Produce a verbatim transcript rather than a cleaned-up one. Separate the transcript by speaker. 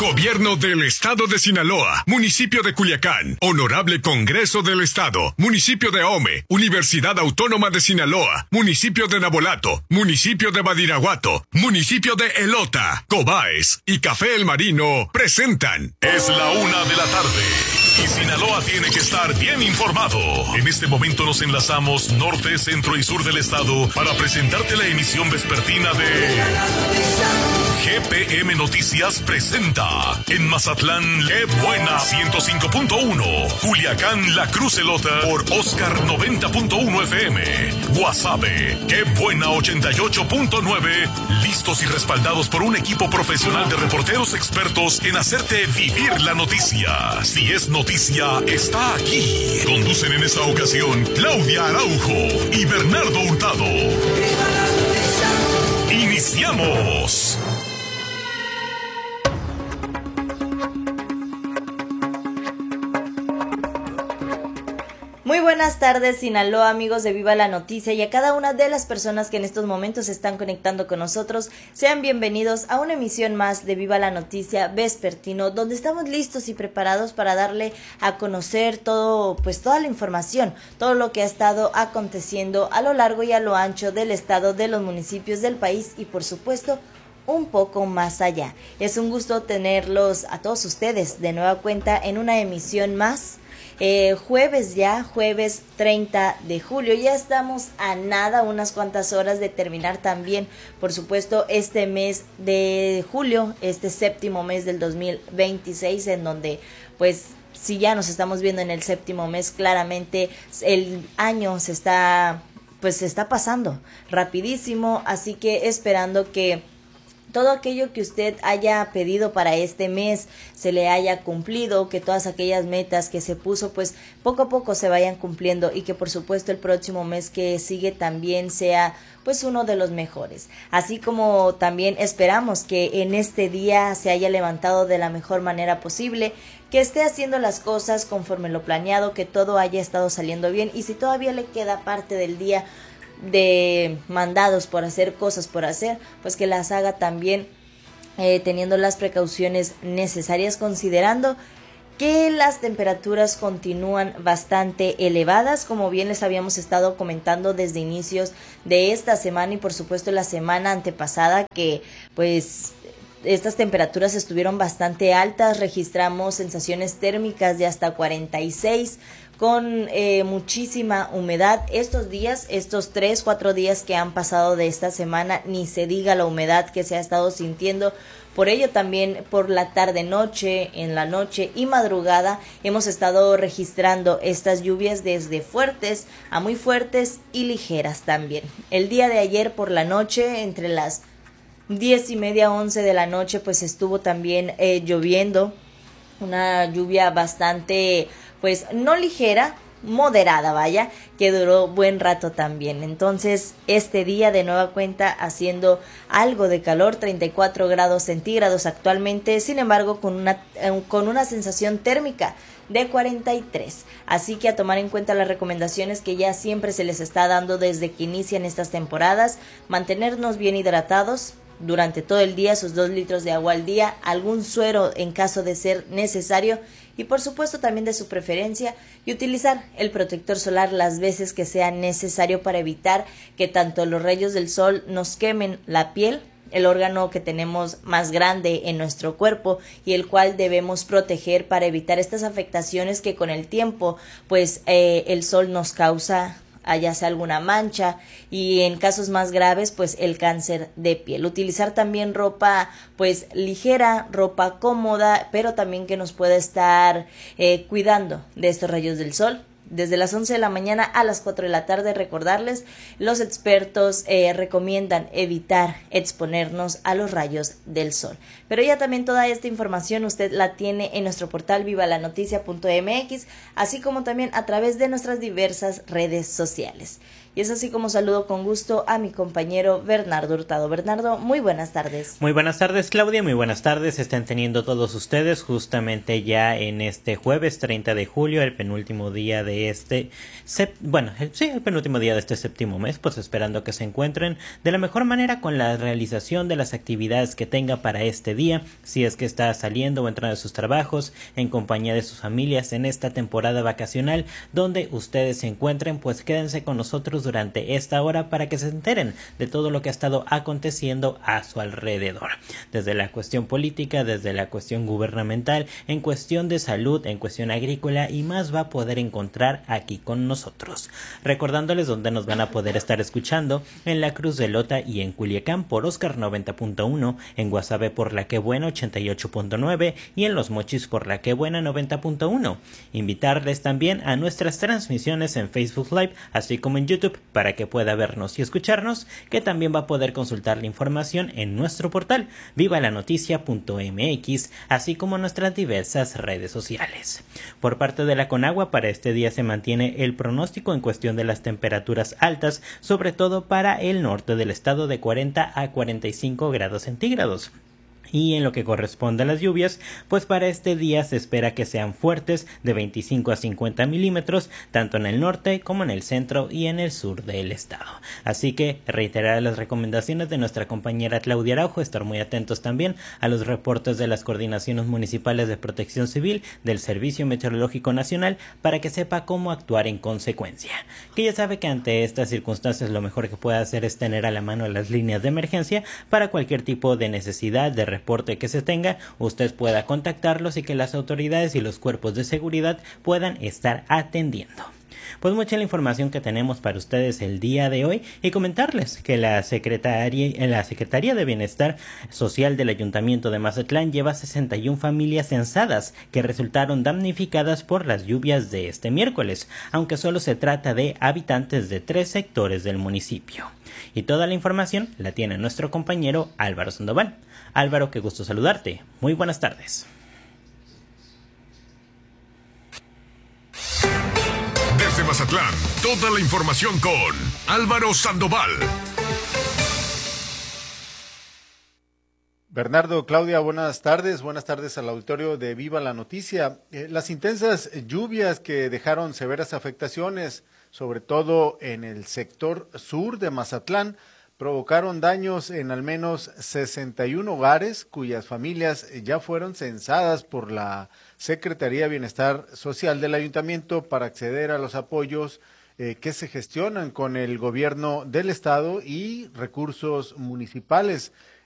Speaker 1: Gobierno del Estado de Sinaloa, Municipio de Culiacán, Honorable Congreso del Estado, Municipio de Ahome, Universidad Autónoma de Sinaloa, Municipio de Nabolato, Municipio de Badiraguato, Municipio de Elota, Cobaes y Café El Marino presentan.
Speaker 2: Es la una de la tarde y Sinaloa tiene que estar bien informado. En este momento nos enlazamos norte, centro y sur del estado para presentarte la emisión vespertina de G P M Noticias presenta. En Mazatlán, Qué Buena ciento cinco punto uno, Culiacán, La Cruz Elota por Oscar noventa punto uno F M, Guasave, Qué Buena ochenta y ocho punto nueve, listos y respaldados por un equipo profesional de reporteros expertos en hacerte vivir la noticia. Si es noticia, está aquí. Conducen en esta ocasión Claudia Araujo y Bernardo Hurtado. ¡Iniciamos!
Speaker 3: Muy buenas tardes, Sinaloa, amigos de Viva la Noticia, y a cada una de las personas que en estos momentos se están conectando con nosotros, sean bienvenidos a una emisión más de Viva la Noticia vespertino, donde estamos listos y preparados para darle a conocer todo, pues toda la información, todo lo que ha estado aconteciendo a lo largo y a lo ancho del estado, de los municipios del país y por supuesto un poco más allá. Es un gusto tenerlos a todos ustedes de nueva cuenta en una emisión más. Eh, jueves ya, jueves treinta de julio, ya estamos a nada, unas cuantas horas de terminar también, por supuesto, este mes de julio, este séptimo mes del dos mil veintiséis, en donde pues si ya nos estamos viendo en el séptimo mes, claramente el año se está, pues se está pasando rapidísimo, así que esperando que todo aquello que usted haya pedido para este mes se le haya cumplido, que todas aquellas metas que se puso pues poco a poco se vayan cumpliendo y que por supuesto el próximo mes que sigue también sea pues uno de los mejores. Así como también esperamos que en este día se haya levantado de la mejor manera posible, que esté haciendo las cosas conforme lo planeado, que todo haya estado saliendo bien y si todavía le queda parte del día de mandados por hacer, cosas por hacer, pues que las haga también eh, teniendo las precauciones necesarias, considerando que las temperaturas continúan bastante elevadas, como bien les habíamos estado comentando desde inicios de esta semana y por supuesto la semana antepasada, que pues estas temperaturas estuvieron bastante altas, registramos sensaciones térmicas de hasta cuarenta y seis con eh, muchísima humedad. Estos días, estos tres, cuatro días que han pasado de esta semana, ni se diga la humedad que se ha estado sintiendo. Por ello también por la tarde noche, en la noche y madrugada hemos estado registrando estas lluvias desde fuertes a muy fuertes y ligeras también. El día de ayer por la noche, entre las diez y media, once de la noche, pues estuvo también eh, lloviendo, una lluvia bastante, pues no ligera, moderada, vaya, que duró buen rato también. Entonces, este día de nueva cuenta haciendo algo de calor, treinta y cuatro grados centígrados actualmente, sin embargo, con una, con una sensación térmica de cuarenta y tres. Así que a tomar en cuenta las recomendaciones que ya siempre se les está dando desde que inician estas temporadas, mantenernos bien hidratados durante todo el día, sus dos litros de agua al día, algún suero en caso de ser necesario y por supuesto también de su preferencia, y utilizar el protector solar las veces que sea necesario para evitar que tanto los rayos del sol nos quemen la piel, el órgano que tenemos más grande en nuestro cuerpo y el cual debemos proteger para evitar estas afectaciones que con el tiempo pues eh, el sol nos causa, ya sea alguna mancha y en casos más graves pues el cáncer de piel. Utilizar también ropa pues ligera, ropa cómoda, pero también que nos pueda estar eh, cuidando de estos rayos del sol. Desde las once de la mañana a las cuatro de la tarde, recordarles, los expertos eh, recomiendan evitar exponernos a los rayos del sol. Pero ya también toda esta información usted la tiene en nuestro portal viva la noticia punto m x, así como también a través de nuestras diversas redes sociales. y es así como saludo con gusto a mi compañero Bernardo Hurtado. Bernardo, muy buenas tardes.
Speaker 4: Muy buenas tardes, Claudia, muy buenas tardes. Están teniendo todos ustedes justamente ya en este jueves treinta de julio, el penúltimo día de este, sep- bueno, el, sí, el penúltimo día de este séptimo mes, pues esperando que se encuentren de la mejor manera con la realización de las actividades que tenga para este día, si es que está saliendo o entrando a sus trabajos, en compañía de sus familias en esta temporada vacacional, donde ustedes se encuentren, pues quédense con nosotros durante esta hora para que se enteren de todo lo que ha estado aconteciendo a su alrededor, desde la cuestión política, desde la cuestión gubernamental, en cuestión de salud, en cuestión agrícola y más va a poder encontrar aquí con nosotros. Recordándoles dónde nos van a poder estar escuchando: en la Cruz de Lota y en Culiacán por Oscar noventa punto uno, en Guasave por La Que Buena ochenta y ocho punto nueve y en Los Mochis por La Que Buena noventa punto uno. Invitarles también a nuestras transmisiones en Facebook Live, así como en YouTube, para que pueda vernos y escucharnos, que también va a poder consultar la información en nuestro portal viva la noticia punto m x, así como nuestras diversas redes sociales. Por parte de la Conagua, para este día se mantiene el pronóstico en cuestión de las temperaturas altas, sobre todo para el norte del estado, de cuarenta a cuarenta y cinco grados centígrados. Y en lo que corresponde a las lluvias, pues para este día se espera que sean fuertes, de veinticinco a cincuenta milímetros, tanto en el norte como en el centro y en el sur del estado. Así que reiterar las recomendaciones de nuestra compañera Claudia Araujo, estar muy atentos también a los reportes de las coordinaciones municipales de protección civil, del Servicio Meteorológico Nacional, para que sepa cómo actuar en consecuencia. Que ya sabe que ante estas circunstancias lo mejor que puede hacer es tener a la mano las líneas de emergencia para cualquier tipo de necesidad de reporte que se tenga, usted pueda contactarlos y que las autoridades y los cuerpos de seguridad puedan estar atendiendo. Pues mucha la información que tenemos para ustedes el día de hoy, y comentarles que la Secretaría, la Secretaría de Bienestar Social del Ayuntamiento de Mazatlán lleva sesenta y una familias censadas que resultaron damnificadas por las lluvias de este miércoles, aunque solo se trata de habitantes de tres sectores del municipio. Y toda la información la tiene nuestro compañero Álvaro Sandoval. Álvaro, qué gusto saludarte. Muy buenas tardes.
Speaker 1: Desde Mazatlán, toda la información con Álvaro Sandoval.
Speaker 5: Bernardo, Claudia, buenas tardes. Buenas tardes al auditorio de Viva la Noticia. Eh, las intensas lluvias que dejaron severas afectaciones, sobre todo en el sector sur de Mazatlán, provocaron daños en al menos sesenta y uno hogares cuyas familias ya fueron censadas por la Secretaría de Bienestar Social del Ayuntamiento para acceder a los apoyos eh, que se gestionan con el gobierno del estado y recursos municipales.